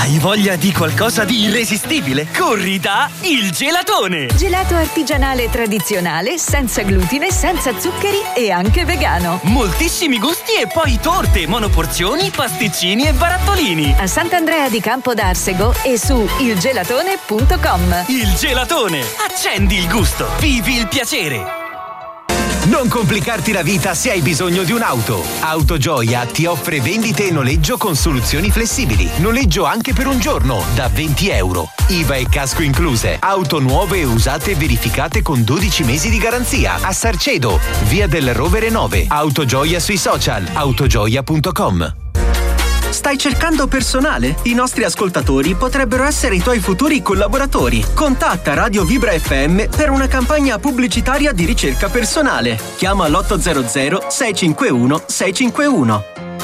Hai voglia di qualcosa di irresistibile? Corri da Il Gelatone! Gelato artigianale tradizionale, senza glutine, senza zuccheri e anche vegano. Moltissimi gusti e poi torte, monoporzioni, pasticcini e barattolini. A Sant'Andrea di Campo d'Arsego e su ilgelatone.com. Il Gelatone! Accendi il gusto, vivi il piacere! Non complicarti la vita se hai bisogno di un'auto. Autogioia ti offre vendite e noleggio con soluzioni flessibili. Noleggio anche per un giorno, da 20 euro. IVA e casco incluse. Auto nuove e usate verificate con 12 mesi di garanzia. A Sarcedo, via del Rovere 9. Autogioia sui social, autogioia.com. Stai cercando personale? I nostri ascoltatori potrebbero essere i tuoi futuri collaboratori. Contatta Radio Vibra FM per una campagna pubblicitaria di ricerca personale. Chiama l'800 651 651.